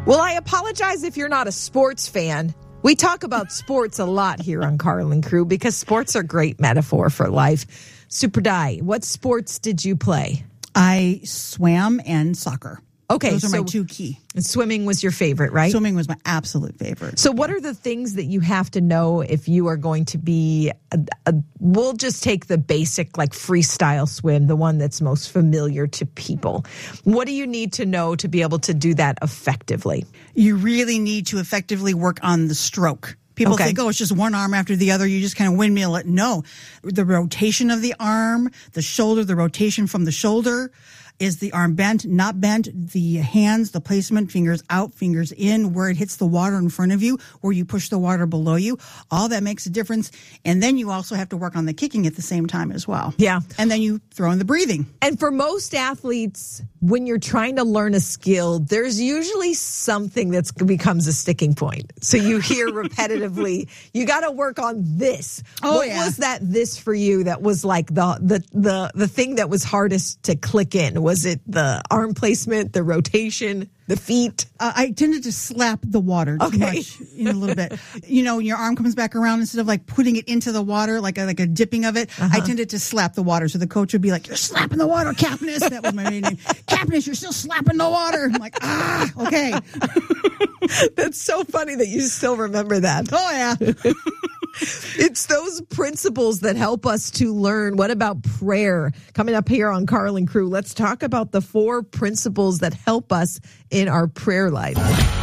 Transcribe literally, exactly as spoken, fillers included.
Well, I apologize if you're not a sports fan. We talk about sports a lot here on Carl and Crew because sports are a great metaphor for life. Super Di, what sports did you play? I swam and soccer. Okay, those are so my two key. Swimming was your favorite, right? Swimming was my absolute favorite. So what are the things that you have to know if you are going to be, a, a, we'll just take the basic like freestyle swim, the one that's most familiar to people. What do you need to know to be able to do that effectively? You really need to effectively work on the stroke. People Okay. think, oh, it's just one arm after the other. You just kind of windmill it. No, the rotation of the arm, the shoulder, the rotation from the shoulder. Is the arm bent, not bent? The hands, the placement, fingers out, fingers in, where it hits the water in front of you, where you push the water below you. All that makes a difference. And then you also have to work on the kicking at the same time as well. Yeah. And then you throw in the breathing. And for most athletes, when you're trying to learn a skill, there's usually something that becomes a sticking point. So you hear repetitively, you got to work on this. Oh, what yeah. was that this for you that was like the, the, the, the thing that was hardest to click in? Was it the arm placement, the rotation, the feet? Uh, I tended to slap the water too Okay. much in a little bit. You know, when your arm comes back around, instead of like putting it into the water, like a, like a dipping of it, Uh-huh. I tended to slap the water. So the coach would be like, "You're slapping the water, Capness." That was my maiden name. Capness, you're still slapping the water. I'm like, ah, okay. That's so funny that you still remember that. Oh, yeah. It's those principles that help us to learn. What about prayer? Coming up here on Carl and Crew, let's talk about the four principles that help us in our prayer life.